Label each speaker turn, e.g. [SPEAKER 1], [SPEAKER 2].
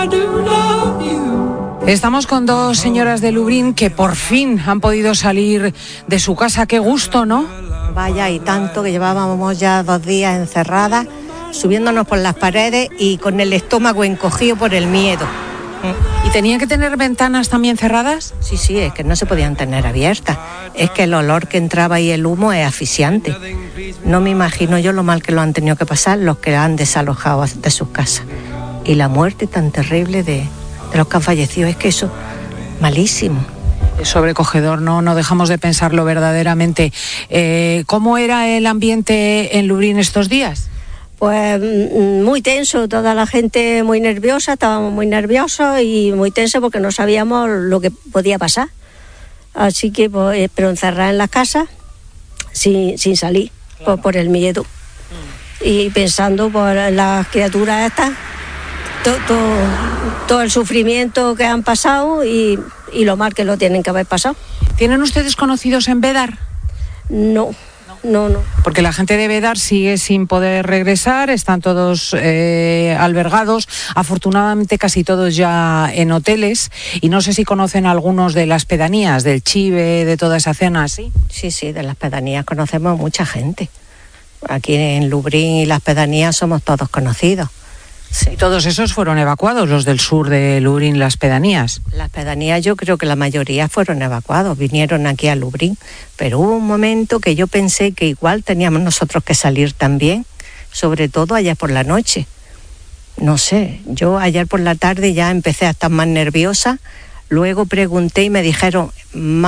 [SPEAKER 1] Estamos con dos señoras de Lubriñ que por fin han podido salir de su casa. Qué gusto, ¿no?
[SPEAKER 2] Vaya, y tanto que llevábamos ya 2 días encerradas, subiéndonos por las paredes y con el estómago encogido por el miedo.
[SPEAKER 1] ¿Y tenían que tener ventanas también cerradas?
[SPEAKER 2] Sí, es que no se podían tener abiertas. Es que el olor que entraba y el humo es asfixiante. No me imagino yo lo mal que lo han tenido que pasar los que han desalojado de sus casas. Y la muerte tan terrible de los que han fallecido, es que eso, malísimo.
[SPEAKER 1] Es sobrecogedor, no dejamos de pensarlo verdaderamente. ¿Cómo era el ambiente en Lubriñ estos días?
[SPEAKER 3] Pues muy tenso, toda la gente muy nerviosa, estábamos muy nerviosos y muy tensos porque no sabíamos lo que podía pasar. Así que, pues, pero encerrar en las casas sin salir, claro, por el miedo. Y pensando por las criaturas estas, todo el sufrimiento que han pasado y lo mal que lo tienen que haber pasado.
[SPEAKER 1] ¿Tienen ustedes conocidos en Bédar?
[SPEAKER 3] No.
[SPEAKER 1] Porque la gente de Bédar sigue sin poder regresar, están todos albergados, afortunadamente casi todos ya en hoteles, y no sé si conocen algunos de las pedanías, del Chive, de toda esa zona, ¿sí?
[SPEAKER 2] Sí, de las pedanías conocemos mucha gente. Aquí en Lubriñ y las pedanías somos todos conocidos.
[SPEAKER 1] Sí. ¿Y todos esos fueron evacuados, los del sur de Lubriñ, las pedanías?
[SPEAKER 2] Las pedanías, yo creo que la mayoría fueron evacuados, vinieron aquí a Lubriñ, pero hubo un momento que yo pensé que igual teníamos nosotros que salir también, sobre todo allá por la noche. No sé, yo ayer por la tarde ya empecé a estar más nerviosa, luego pregunté y me dijeron,